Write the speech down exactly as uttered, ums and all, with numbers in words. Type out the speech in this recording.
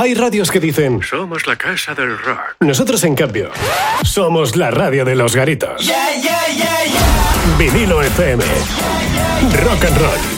Hay radios que dicen: somos la casa del rock. Nosotros, en cambio, somos la radio de los garitos. Yeah, yeah, yeah, yeah. Vinilo F M. Rock and roll.